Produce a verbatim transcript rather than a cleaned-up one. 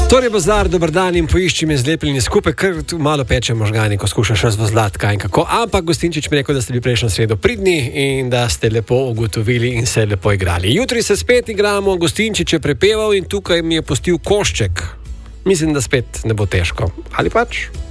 Torej, Bozlar, dober dan in poišči me zlepljeni skupaj, ker tu malo peče možgani, ko skušaš razvozlati kaj in kako. Ampak Gostinčič mi rekel, da ste bili prejšnjo sredo pridni in da ste lepo ugotovili in se lepo igrali. Jutri se spet igramo, Gostinčič je prepeval in tukaj mi je pustil košček. Mislim, da spet ne bo težko. Ali pač?